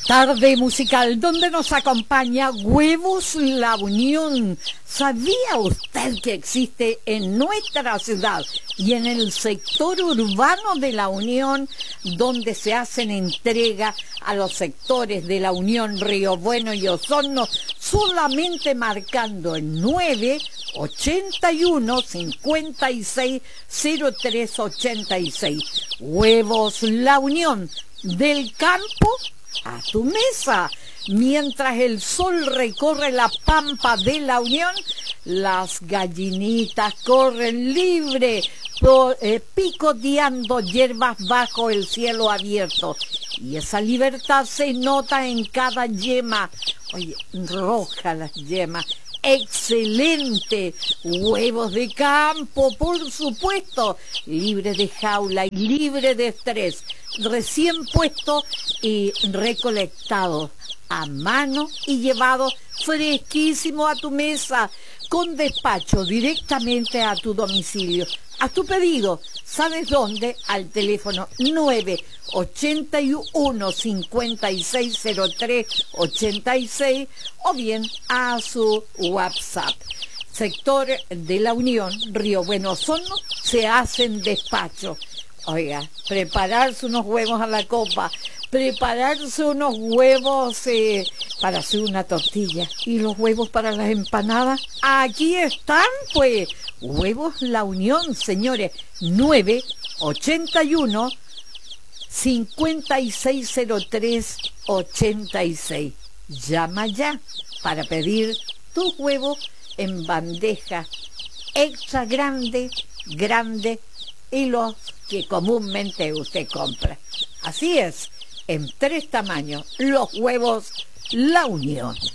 Tarde musical donde nos acompaña Huevos La Unión. ¿Sabía usted que existe en nuestra ciudad y en el sector urbano de La Unión, donde se hacen entrega a los sectores de La Unión, Río Bueno y Osorno, solamente marcando el 981 56 03 86? Huevos La Unión, del campo a tu mesa. Mientras el sol recorre la pampa de La Unión, las gallinitas corren libre, picoteando hierbas bajo el cielo abierto. Y esa libertad se nota en cada yema. Oye, roja las yemas. ¡Excelente! Huevos de campo, por supuesto, libre de jaula y libre de estrés, recién puesto y recolectado a mano y llevado fresquísimo a tu mesa, con despacho directamente a tu domicilio. Haz tu pedido, ¿sabes dónde? Al teléfono 981 56 03 86 o bien a su WhatsApp. Sector de La Unión, Río Bueno, Osorno, se hacen despacho. Oiga, prepararse unos huevos a la copa, prepararse unos huevos para hacer una tortilla y los huevos para las empanadas. Aquí están, pues, Huevos La Unión, señores, 981 5603 86. Llama ya para pedir tus huevos en bandeja extra grande y los que comúnmente usted compra. Así es, en 3 tamaños, los Huevos La Unión.